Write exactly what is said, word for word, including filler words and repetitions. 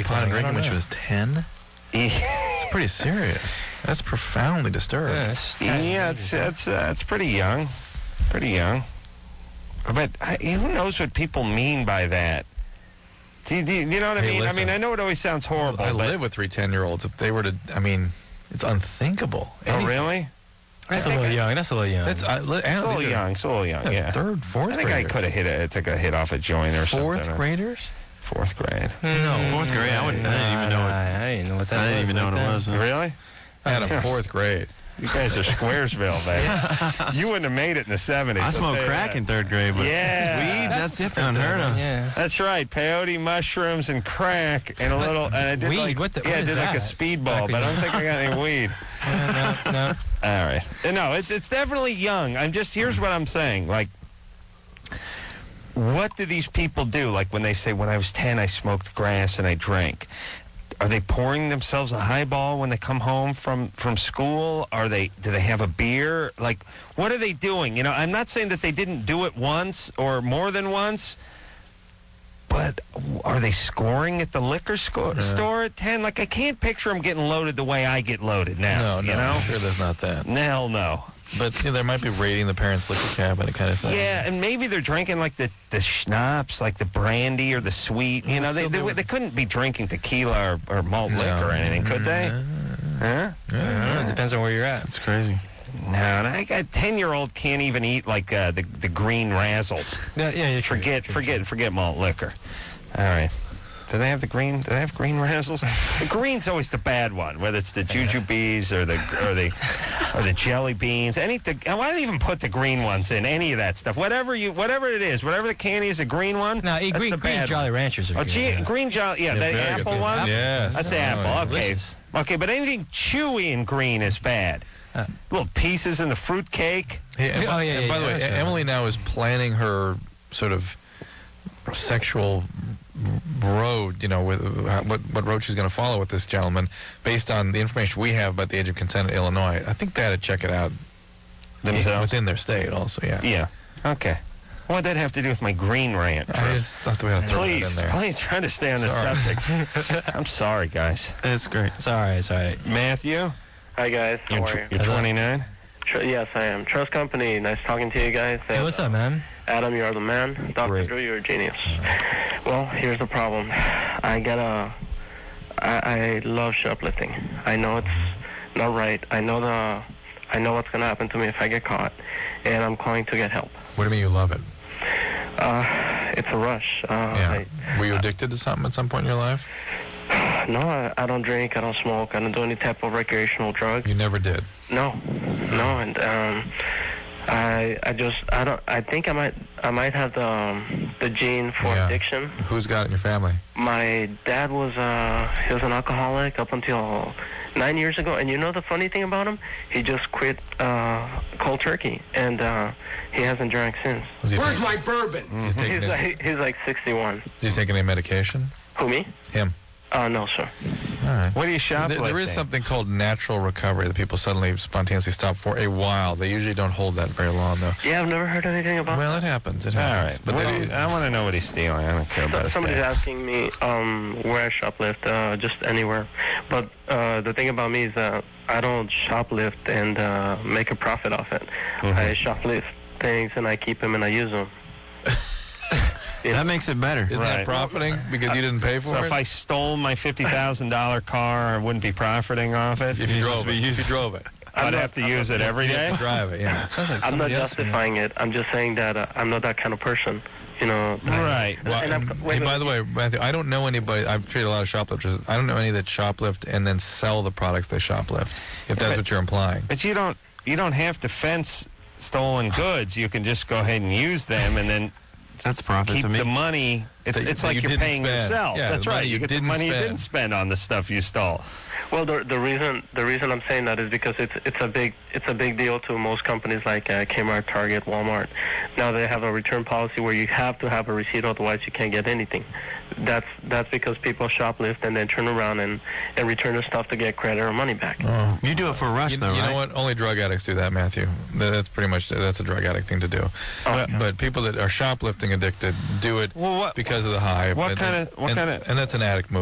pot and I drinking don't when she know. was ten? It's pretty serious. That's profoundly disturbing. Yeah, it's kinda Yeah, it's dangerous, it's uh, it's pretty young, pretty young. But I, who knows what people mean by that? Do, you- do, you- you know what I Hey, mean? listen. I mean, I know it always sounds horrible. I but, live with three ten-year-olds. If they were to, I mean, it's unthinkable. Oh, Any- really? That's I a think little I- young. That's a little young. That's I, li- It's a little these are- young. It's a little young. Yeah. Third, fourth I think I graders. could have hit it. Took a hit off a joint or Fourth something. graders? Fourth grade. No. Fourth grade, I wouldn't- I didn't even know what- I didn't know what that I didn't was even know like what it that. was. huh? Really? Adam, Yes. fourth grade. You guys are Squaresville, baby. You wouldn't have made it in the seventies. I I'll smoked tell you crack that. in third grade, but Yeah. weed, that's, different. Unheard of. Yeah. That's right. Peyote, mushrooms, and crack, and a little. And I did Weed? like, What the- yeah, what I is did like a that? speedball, Back but when I don't you- think I got any weed. no, no. All right. No, it's it's definitely young. I'm just here's what I'm saying. Like, what do these people do? Like when they say, when I was ten, I smoked grass and I drank. Are they pouring themselves a highball when they come home from, from school? Are they do they have a beer? Like, what are they doing? You know, I'm not saying that they didn't do it once or more than once, but are they scoring at the liquor sco- Yeah. store at ten? Like, I can't picture them getting loaded the way I get loaded now. No, no, you know? I'm sure there's not that. Hell no. But you know, there might be raiding the parents' liquor cabinet kind of thing. Yeah, and maybe they're drinking like the, the schnapps, like the brandy or the sweet. You know, they, Still they, doing- they couldn't be drinking tequila or, or malt No. liquor or anything, could they? Huh? I don't know. It depends on where you're at. It's crazy. No, and I got a ten-year-old can't even eat like uh, the the green razzles. Yeah, yeah. You're true, Forget, true, forget, forget malt liquor. All right. Do they have the green? Do they have green razzles? The green's always the bad one, whether it's the jujubes or the or the or the jelly beans. Anything. Why do they even put the green ones in any of that stuff? Whatever you, whatever it is, whatever the candy is, a green one. No, eat that's green, the green bad Jolly one. Ranchers are Oh, good. gee, yeah. green jolly, yeah, They're the very apple good. ones. Yes. That's the Oh, apple. yeah. Okay, Delicious. okay, but anything chewy and green is bad. Uh, Little pieces in the fruit cake. Hey, and, Oh, by- yeah, and yeah, by the yeah, way, that's good. Emily now is planning her sort of sexual road, you know, with uh, what what road she's going to follow with this gentleman, based on the information we have about the age of consent in Illinois. I think they had to check it out Themselves? within their state, also. Yeah. Yeah. Okay. What would that have to do with my green rant? I just thought we had to throw that in Please, there. please try to stay on the Sorry. subject. I'm sorry, guys. It's great. It's all right. It's all right. Matthew, Hi guys, how you're, are tw- you? you're Hello. twenty-nine. Tr- yes, I am. Trust Company, nice talking to you guys. Hey, And, what's uh, up, man? Adam, you are the man. Doctor Great. Drew, you're a genius. Well, here's the problem. I gotta. I, I love shoplifting. I know it's not right. I know the. I know what's gonna happen to me if I get caught, and I'm calling to get help. What do you mean you love it? Uh, it's a rush. Uh, Yeah. I, Were you addicted to something at some point in your life? no, I, I don't drink. I don't smoke. I don't do any type of recreational drug. You never did. No, no, and um, I I just I don't I think I might I might have the um, the gene for Yeah. addiction. Who's got it in your family? My dad was uh he was an alcoholic up until nine years ago, and you know the funny thing about him, he just quit uh cold turkey, and uh he hasn't drank since. Was he Where's taking, my bourbon? was he taking He's his- like he's like sixty-one. is he taking any medication? Who, me? Him. Uh no, sir. All right. What are you There, shoplifting? there is something called natural recovery that people suddenly spontaneously stop for a while. They usually don't hold that very long, though. Yeah, I've never heard anything about. Well, it happens. It All happens. right. But What they do you- don't- I want to know what he's stealing. I don't care about So, his somebody's dad. asking me um, where I shoplift, uh, just anywhere. But uh, the thing about me is that I don't shoplift and uh, make a profit off it. Mhm. I shoplift things and I keep them and I use them. That makes it better. Isn't Right. that profiting because you didn't pay for So it? if I stole my fifty thousand dollar car, I wouldn't be profiting off it. if you You drove just it, be if you using- drove it, I'm I'd not- have to I'm use not- it every you day. have to drive it. Yeah. Sounds like I'm not somebody else. justifying it. I'm just saying that uh, I'm not that kind of person. You know. Right. Well, And I'm- wait hey, a by minute. the way, Matthew, I don't know anybody. I've treated a lot of shoplifters. I don't know any that shoplift and then sell the products they shoplift. If that's But- what you're implying. But you don't you don't have to fence stolen goods. You can just go ahead and use them, and then That's profit keep to me. the money. It's, That- it's that like you you're didn't paying spend. yourself. Yeah, That's the right. money You you get the didn't money you spend. didn't spend on the stuff you stole. Well, the the reason the reason I'm saying that is because it's it's a big it's a big deal to most companies like uh, Kmart, Target, Walmart. Now they have a return policy where you have to have a receipt, otherwise you can't get anything. That's that's because people shoplift and then turn around and, and return the stuff to get credit or money back. Oh. You do it for rush, You, though, you right? know what? Only drug addicts do that, Matthew. That- That's pretty much that's a drug addict thing to do. Oh. But people that are shoplifting addicted do it Well, what because of the high. what And- kinda- what and- kinda- And that's an addict move.